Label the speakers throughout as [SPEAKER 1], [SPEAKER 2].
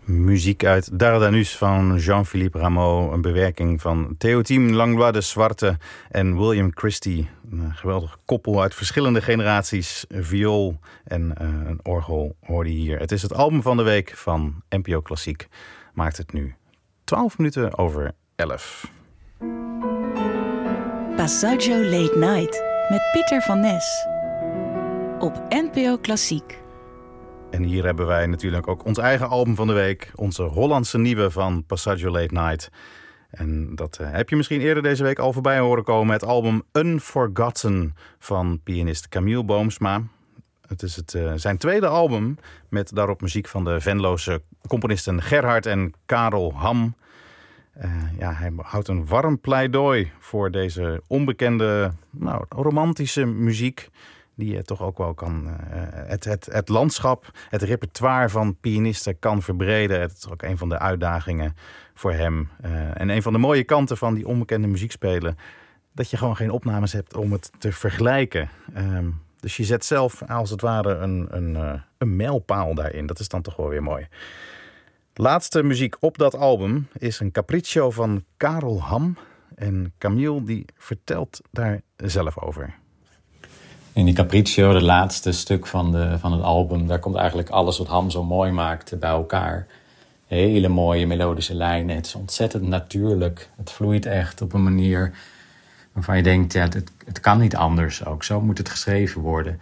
[SPEAKER 1] Muziek uit Dardanus van Jean-Philippe Rameau. Een bewerking van Théotime Langlois de Zwarte en William Christie. Een geweldig koppel uit verschillende generaties. Viool en een orgel hoorde je hier. Het is het album van de week van NPO Klassiek. Maakt het nu 12 minuten over 11.
[SPEAKER 2] Passaggio Late Night met Pieter van Nes. Op NPO Klassiek.
[SPEAKER 1] En hier hebben wij natuurlijk ook ons eigen album van de week. Onze Hollandse nieuwe van Passaggio Late Night. En dat heb je misschien eerder deze week al voorbij horen komen. Het album Unforgotten van pianist Camille Boomsma. Het is zijn tweede album met daarop muziek van de Venlose componisten Gerhard en Karel Ham. Hij houdt een warm pleidooi voor deze onbekende, romantische muziek. Die je toch ook wel kan het landschap, het repertoire van pianisten kan verbreden. Het is ook een van de uitdagingen voor hem. En een van de mooie kanten van die onbekende muziek spelen, dat je gewoon geen opnames hebt om het te vergelijken. Dus je zet zelf als het ware een mijlpaal daarin. Dat is dan toch wel weer mooi. Laatste muziek op dat album is een capriccio van Karel Ham. En Camille die vertelt daar zelf over.
[SPEAKER 3] In die Capriccio, het laatste stuk van het album, daar komt eigenlijk alles wat Ham zo mooi maakt bij elkaar. Hele mooie melodische lijnen. Het is ontzettend natuurlijk. Het vloeit echt op een manier waarvan je denkt, ja, het kan niet anders ook. Zo moet het geschreven worden.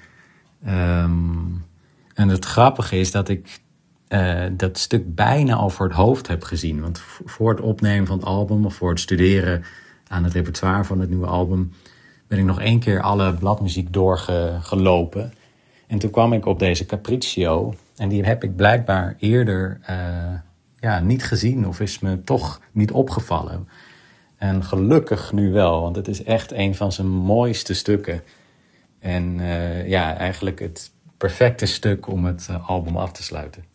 [SPEAKER 3] En het grappige is dat ik dat stuk bijna al voor het hoofd heb gezien. Want voor het opnemen van het album of voor het studeren aan het repertoire van het nieuwe album ben ik nog 1 keer alle bladmuziek doorgelopen. En toen kwam ik op deze Capriccio. En die heb ik blijkbaar eerder niet gezien. Of is me toch niet opgevallen. En gelukkig nu wel. Want het is echt een van zijn mooiste stukken. En eigenlijk het perfecte stuk om het album af te sluiten.